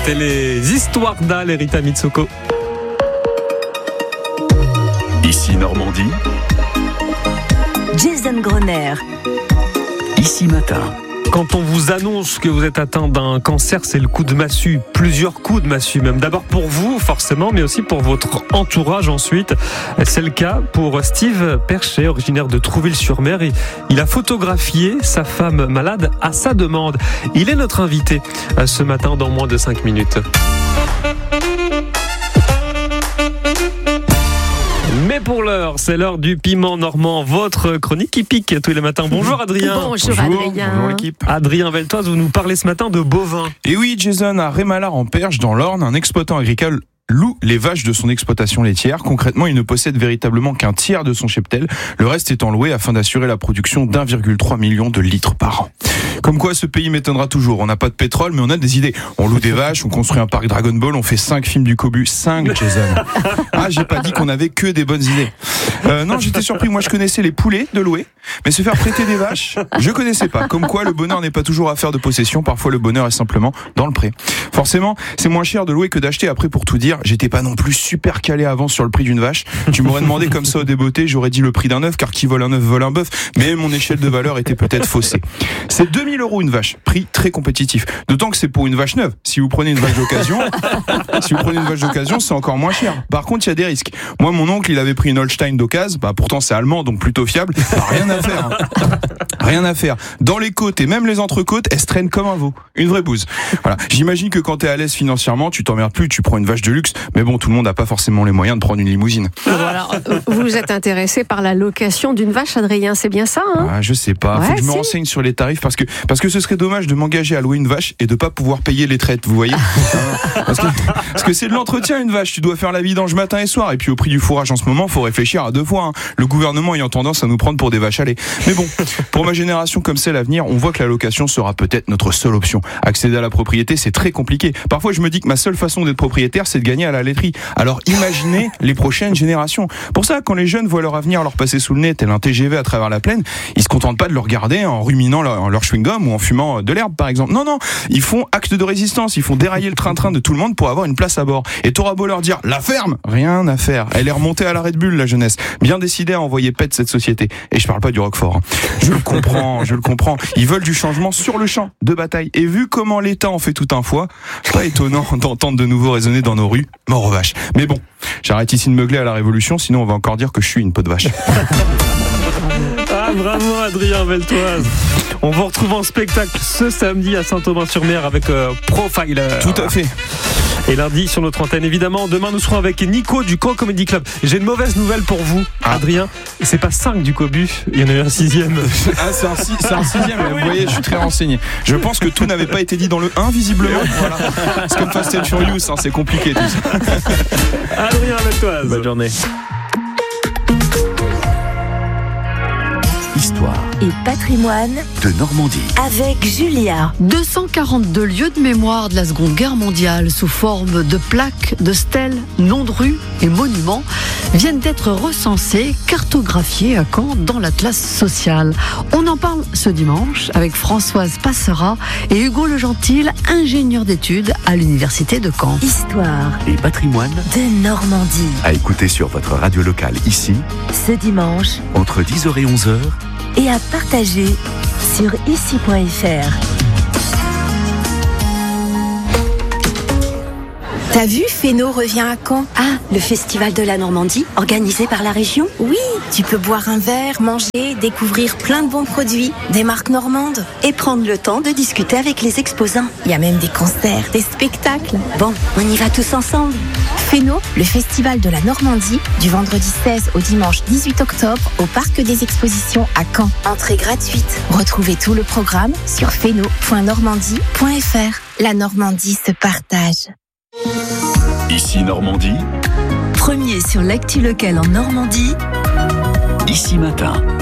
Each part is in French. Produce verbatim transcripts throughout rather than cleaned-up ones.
C'était les histoires d'Al et Rita Mitsoko. Ici Normandie. Jason Grosner. Ici Matin. Quand on vous annonce que vous êtes atteint d'un cancer, c'est le coup de massue. Plusieurs coups de massue même. D'abord pour vous, forcément, mais aussi pour votre entourage ensuite. C'est le cas pour Steve Perchet, originaire de Trouville-sur-Mer. Il a photographié sa femme malade à sa demande. Il est notre invité ce matin dans moins de cinq minutes. Mais pour l'heure, c'est l'heure du piment normand, votre chronique qui pique tous les matins. Bonjour Adrien. Bonjour, Bonjour Adrien. Bonjour l'équipe. Adrien Veltoise, vous nous parlez ce matin de bovins. Et oui, Jason, à Rémalard en Perche, dans l'Orne, un exploitant agricole loue les vaches de son exploitation laitière. Concrètement, il ne possède véritablement qu'un tiers de son cheptel, le reste étant loué afin d'assurer la production d'un virgule trois million de litres par an. Comme quoi, ce pays m'étonnera toujours. On n'a pas de pétrole, mais on a des idées. On loue des vaches, on construit un parc Dragon Ball, on fait cinq films du Cobu. cinq, Jason. Ah, j'ai pas dit qu'on avait que des bonnes idées. Euh, non, j'étais surpris. Moi, je connaissais les poulets de louer, mais se faire prêter des vaches, je connaissais pas. Comme quoi, le bonheur n'est pas toujours affaire de possession. Parfois, le bonheur est simplement dans le pré. Forcément, c'est moins cher de louer que d'acheter. Après, pour tout dire, j'étais pas non plus super calé avant sur le prix d'une vache. Tu m'aurais demandé comme ça au débeauté, j'aurais dit le prix d'un œuf, car qui vole un œuf vole un bœuf. Mais mon échelle de valeur était peut-être faussée. C'est deux mille euros une vache, prix très compétitif. D'autant que c'est pour une vache neuve. Si vous prenez une vache d'occasion, si vous prenez une vache d'occasion, c'est encore moins cher. Par contre, il y a des risques. Moi, mon oncle, il avait pris une Holstein d'occasion. Bah, pourtant, c'est allemand, donc plutôt fiable. Bah, rien à faire. Hein. Rien à faire. Dans les côtes et même les entrecôtes, elles se traînent comme un veau. Une vraie bouse. Voilà. J'imagine que quand t'es à l'aise financièrement, tu t'emmerdes plus, tu prends une vache de luxe. Mais bon, tout le monde n'a pas forcément les moyens de prendre une limousine. Voilà. Vous êtes intéressé par la location d'une vache, Adrien, c'est bien ça, hein? Ah, je sais pas. Ouais, Faut que je me si. renseigne sur les tarifs parce que parce que ce serait dommage de m'engager à louer une vache et de pas pouvoir payer les traites. Vous voyez? Parce que parce que c'est de l'entretien une vache. Tu dois faire la vidange matin et soir. Et puis au prix du fourrage en ce moment, faut réfléchir à deux fois. Hein. Le gouvernement ayant tendance à nous prendre pour des vaches à lait. Mais bon, pour ma génération comme celle à venir, on voit que la location sera peut-être notre seule option. Accéder à la propriété, c'est très compliqué. Parfois, je me dis que ma seule façon d'être propriétaire, c'est de gagner à la laiterie. Alors imaginez les prochaines générations. Pour ça, quand les jeunes voient leur avenir leur passer sous le nez tel un T G V à travers la plaine, ils se contentent pas de le regarder en ruminant leur, leur chewing-gum ou en fumant de l'herbe par exemple. Non, non, ils font acte de résistance, ils font dérailler le train-train de tout le monde pour avoir une place à bord. Et t'auras beau leur dire, la ferme, rien à faire. Elle est remontée à la Red Bull, la jeunesse. Bien décidée à envoyer pète cette société. Et je parle pas du Roquefort. Hein. Je le comprends, je le comprends. Ils veulent du changement sur le champ de bataille. Et vu comment l'État en fait tout un foie, pas étonnant d'entendre de nouveau résonner dans nos rues, mort aux vaches. Mais bon, j'arrête ici de meugler à la Révolution, sinon on va encore dire que je suis une peau de vache. Ah, bravo Adrien Veltoise. On vous retrouve en spectacle ce samedi à Saint-Aubin-sur-Mer avec euh, Profiler. Tout à fait. Et lundi sur notre antenne, évidemment. Demain, nous serons avec Nico du Caen Comedy Club. J'ai une mauvaise nouvelle pour vous, ah. Adrien. C'est pas cinq du Cobu, il y en a eu un sixième. Ah, c'est un, six, c'est un sixième, vous voyez, je suis très renseigné. Je pense que tout n'avait pas été dit dans le un, visiblement. Voilà. C'est comme Fast and Furious, hein, c'est compliqué tout ça. Adrien Veltoise. Bonne journée. Histoire Et patrimoine de Normandie. avec Julia. deux cent quarante-deux lieux de mémoire de la Seconde Guerre mondiale sous forme de plaques, de stèles, noms de rues et monuments viennent d'être recensés, cartographiés à Caen dans l'Atlas social. On en parle ce dimanche avec Françoise Passera et Hugo Le Gentil, ingénieur d'études à l'Université de Caen. Histoire Et patrimoine de Normandie. à écouter sur votre radio locale ici, Ce dimanche entre dix heures et onze heures. et à partager sur ici point f r. T'as vu, Féno revient à Caen. Ah, le festival de la Normandie, organisé par la région? Oui, tu peux boire un verre, manger, découvrir plein de bons produits, des marques normandes. Et prendre le temps de discuter avec les exposants. Il y a même des concerts, des spectacles. Bon, on y va tous ensemble. Féno, le festival de la Normandie, du vendredi seize au dimanche dix-huit octobre au Parc des Expositions à Caen. Entrée gratuite. Retrouvez tout le programme sur féno point normandie point f r. La Normandie se partage. Ici Normandie, Premier sur l'actu locale en Normandie, ici matin.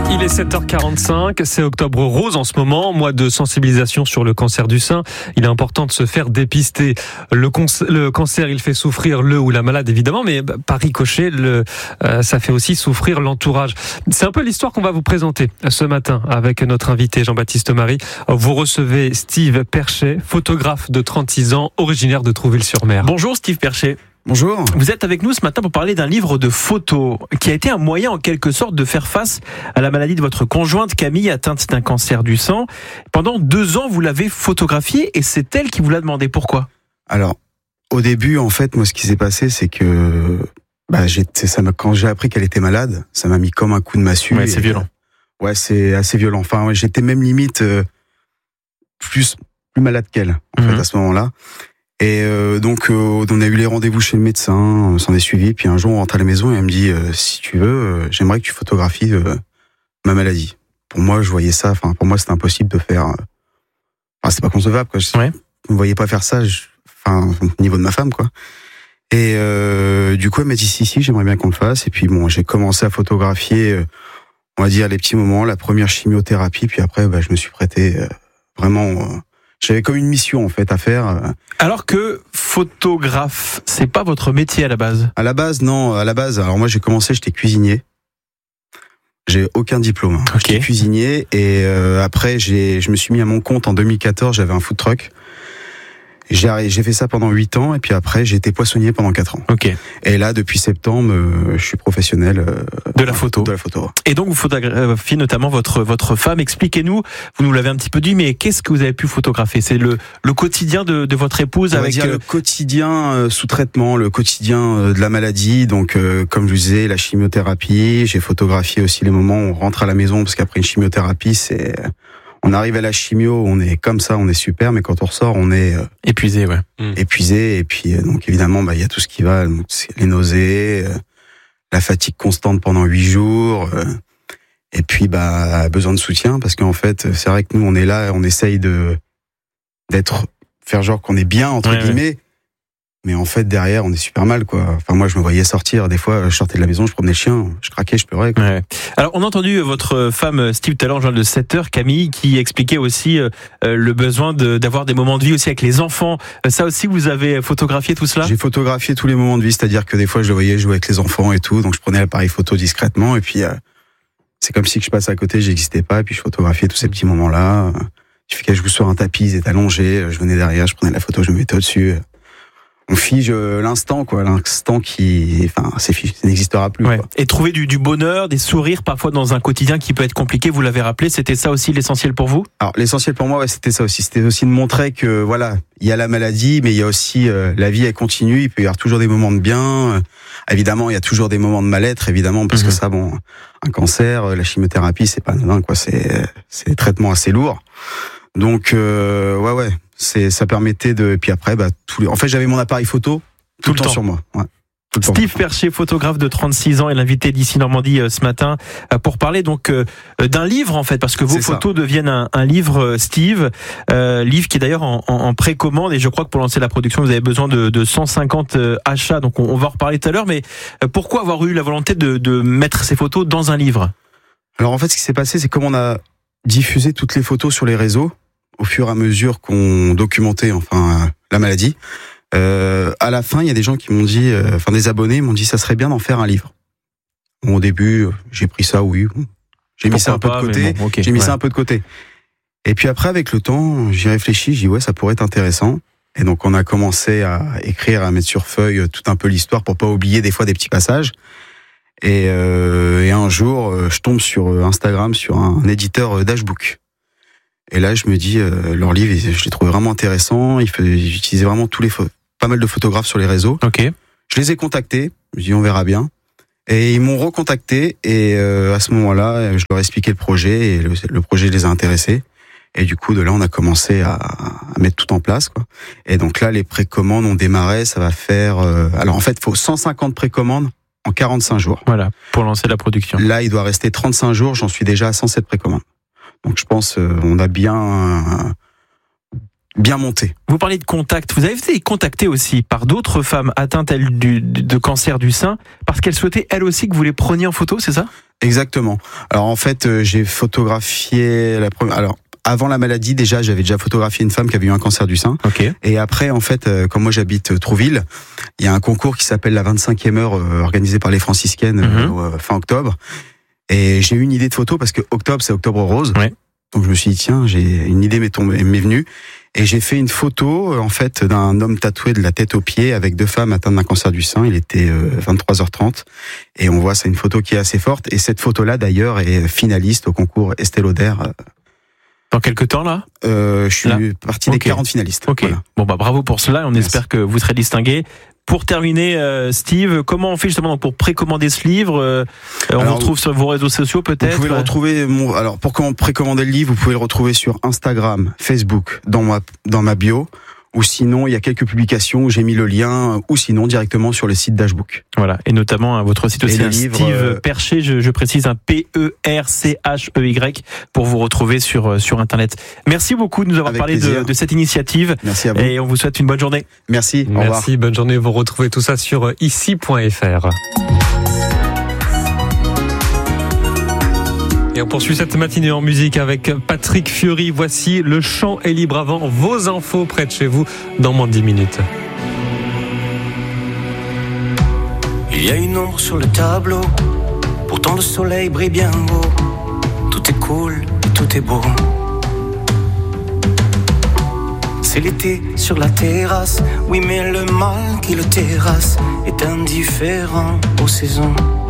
Il est sept heures quarante-cinq, c'est Octobre Rose en ce moment, mois de sensibilisation sur le cancer du sein. Il est important de se faire dépister. Le, con- le cancer, il fait souffrir le ou la malade évidemment, mais par ricochet, le, euh, ça fait aussi souffrir l'entourage. C'est un peu l'histoire qu'on va vous présenter ce matin avec notre invité Jean-Baptiste Marie. Vous recevez Steve Perchet, photographe de trente-six ans, originaire de Trouville-sur-Mer. Bonjour Steve Perchet. Bonjour. Vous êtes avec nous ce matin pour parler d'un livre de photos qui a été un moyen en quelque sorte de faire face à la maladie de votre conjointe Camille, atteinte d'un cancer du sang. Pendant deux ans, vous l'avez photographiée et c'est elle qui vous l'a demandé. Pourquoi ? Alors, au début, en fait, moi, ce qui s'est passé, c'est que bah, j'ai, ça m'a, quand j'ai appris qu'elle était malade, ça m'a mis comme un coup de massue. Ouais, c'est et, violent. Euh, ouais, c'est assez violent. Enfin, ouais, j'étais même limite euh, plus plus malade qu'elle, en Mm-hmm. fait, à ce moment-là. Et euh, donc, euh, on a eu les rendez-vous chez le médecin, on s'en est suivi. Puis un jour, on rentre à la maison et elle me dit euh, si tu veux, euh, j'aimerais que tu photographies euh, ma maladie. Pour moi, je voyais ça. Enfin, pour moi, c'était impossible de faire. Euh, enfin, c'est pas concevable, quoi. Je Ouais. ne voyais pas faire ça. Je, enfin, au niveau de ma femme, quoi. Et euh, du coup, elle m'a dit si, si, j'aimerais bien qu'on le fasse. Et puis bon, j'ai commencé à photographier, euh, on va dire les petits moments, la première chimiothérapie. Puis après, bah, je me suis prêté euh, vraiment. Euh, J'avais comme une mission en fait à faire. Alors que photographe, c'est pas votre métier à la base. À la base, non. À la base, alors moi j'ai commencé, j'étais cuisinier. J'ai aucun diplôme. Ok. J'étais cuisinier et euh, après j'ai, je me suis mis à mon compte en deux mille quatorze. J'avais un food truck. J'ai, j'ai fait ça pendant huit ans et puis après j'ai été poissonnier pendant quatre ans. Ok. Et là depuis septembre, euh, je suis professionnel euh, De la photo. De la photo. Et donc vous photographiez notamment votre votre femme. Expliquez-nous. Vous nous l'avez un petit peu dit, mais qu'est-ce que vous avez pu photographier ? C'est le le quotidien de de votre épouse On va avec dire euh, le quotidien euh, sous traitement, le quotidien euh, de la maladie. Donc, euh, comme je vous disais, la chimiothérapie. J'ai photographié aussi les moments où on rentre à la maison parce qu'après une chimiothérapie, c'est on arrive à la chimio, on est comme ça, on est super, mais quand on ressort, on est euh, épuisé, ouais. épuisé. Et puis, euh, donc évidemment, bah il y a tout ce qui va, donc, c'est les nausées, euh, la fatigue constante pendant huit jours. Euh, et puis, bah besoin de soutien parce qu'en fait, c'est vrai que nous, on est là, on essaye de d'être faire genre qu'on est bien entre Ouais, guillemets. Ouais. Mais en fait, derrière, on est super mal, quoi. Enfin, moi, je me voyais sortir. Des fois, je sortais de la maison, je promenais le chien, je craquais, je pleurais, quoi. Ouais. Alors, on a entendu votre femme Steve tout à l'heure, en journal de sept heures, Camille, qui expliquait aussi euh, le besoin de, d'avoir des moments de vie aussi avec les enfants. Ça aussi, vous avez photographié tout cela ? J'ai photographié tous les moments de vie, c'est-à-dire que des fois, je le voyais jouer avec les enfants et tout, donc je prenais l'appareil photo discrètement, et puis euh, c'est comme si que je passais à côté, j'existais pas, et puis je photographiais tous ces petits moments-là. Il suffit que je joue sur un tapis, ils étaient allongés, je venais derrière, je prenais la photo, je me mettais au-dessus. On fige l'instant, quoi, l'instant qui, enfin, c'est figé, ça n'existera plus. Ouais. Quoi. Et trouver du, du bonheur, des sourires parfois dans un quotidien qui peut être compliqué, vous l'avez rappelé, c'était ça aussi l'essentiel pour vous ? Alors l'essentiel pour moi, ouais, c'était ça aussi, c'était aussi de montrer que voilà, il y a la maladie, mais il y a aussi euh, la vie, elle continue. Il peut y avoir toujours des moments de bien. Euh, évidemment, il y a toujours des moments de mal-être, évidemment, parce mmh. que ça, bon, un cancer, la chimiothérapie, c'est pas anodin, quoi. C'est, c'est des traitements assez lourds. Donc, euh, ouais, ouais. C'est, ça permettait de, et puis après, bah, tout les, en fait, j'avais mon appareil photo tout, tout le temps, temps sur moi. Ouais, tout le Steve temps. Perchet, photographe de trente-six ans, est l'invité d'ici Normandie euh, ce matin euh, pour parler donc euh, d'un livre en fait, parce que vos C'est photos ça. deviennent un, un livre, euh, Steve, euh, livre qui est d'ailleurs en, en, en précommande et je crois que pour lancer la production, vous avez besoin de, de cent cinquante euh, achats. Donc, on, on va en reparler tout à l'heure. Mais euh, pourquoi avoir eu la volonté de, de mettre ces photos dans un livre ? Alors en fait, ce qui s'est passé, c'est comme on a diffusé toutes les photos sur les réseaux. Au fur et à mesure qu'on documentait enfin la maladie, euh, à la fin il y a des gens qui m'ont dit, euh, enfin des abonnés m'ont dit ça serait bien d'en faire un livre. Bon, au début j'ai pris ça, oui, j'ai mis ça un peu de côté, bon, okay, j'ai mis ouais. ça un peu de côté. Et puis après avec le temps j'y réfléchis, j'ai dit ouais ça pourrait être intéressant. Et donc on a commencé à écrire, à mettre sur feuille tout un peu l'histoire pour pas oublier des fois des petits passages. Et, euh, et un jour je tombe sur Instagram sur un éditeur Dashbook. Et là, je me dis, euh, leur livre, je l'ai trouvé vraiment intéressant. Ils utilisaient vraiment tous les pho- pas mal de photographes sur les réseaux. Ok. Je les ai contactés. Je me dis, on verra bien. Et ils m'ont recontacté. Et euh, à ce moment-là, je leur ai expliqué le projet. Et le, le projet les a intéressés. Et du coup, de là, on a commencé à, à mettre tout en place, quoi. Et donc là, les précommandes ont démarré. Ça va faire. Euh, alors en fait, il faut cent cinquante précommandes en quarante-cinq jours. Voilà, pour lancer la production. Là, il doit rester trente-cinq jours. J'en suis déjà à cent sept précommandes. Donc je pense euh, on a bien euh, bien monté. Vous parlez de contact. Vous avez été contacté aussi par d'autres femmes atteintes elles, du, de cancer du sein parce qu'elles souhaitaient elles aussi que vous les preniez en photo, c'est ça ? Exactement. Alors en fait, euh, j'ai photographié la première. Alors avant la maladie, déjà, j'avais déjà photographié une femme qui avait eu un cancer du sein. Ok. Et après, en fait, euh, comme moi j'habite euh, Trouville, il y a un concours qui s'appelle la vingt-cinquième heure euh, organisé par les franciscaines euh, Mhm. euh, fin octobre. Et j'ai eu une idée de photo parce que octobre, c'est octobre rose. Ouais. Donc je me suis dit tiens, j'ai une idée m'est tombée, m'est venue. Et j'ai fait une photo euh, en fait d'un homme tatoué de la tête aux pieds avec deux femmes atteintes d'un cancer du sein. Il était euh, vingt-trois heures trente et on voit c'est une photo qui est assez forte. Et cette photo-là d'ailleurs est finaliste au concours Estée Lauder. Dans quelques temps là Euh, je suis Là parti des Ok. quarante finalistes. Ok. Voilà. Bon bah bravo pour cela. On Merci. espère que vous serez distingué. Pour terminer, euh, Steve, comment on fait justement pour précommander ce livre euh, On Alors, vous retrouve sur vos réseaux sociaux Vous peut-être. pouvez le retrouver. Mon, alors pour comment précommander le livre, vous pouvez le retrouver sur Instagram, Facebook, dans ma dans ma bio. Ou sinon, il y a quelques publications où j'ai mis le lien, ou sinon directement sur le site d'Ashbook. Voilà, et notamment hein, votre site Et aussi, le hein, livre, Steve euh, Percher, je, je précise, un P E R C H E Y, pour vous retrouver sur, euh, sur Internet. Merci beaucoup de nous avoir Avec parlé de, plaisir. de cette initiative, Merci à vous. et on vous souhaite une bonne journée. Merci. Au revoir. Merci, bonne journée. Vous retrouvez tout ça sur ici point f r. Et on poursuit cette matinée en musique avec Patrick Fiori. Voici Le Champ est libre avant vos infos près de chez vous dans moins de dix minutes. Il y a une ombre sur le tableau, pourtant le soleil brille bien haut. Tout est cool et tout est beau. C'est l'été sur la terrasse, oui mais le mal qui le terrasse est indifférent aux saisons.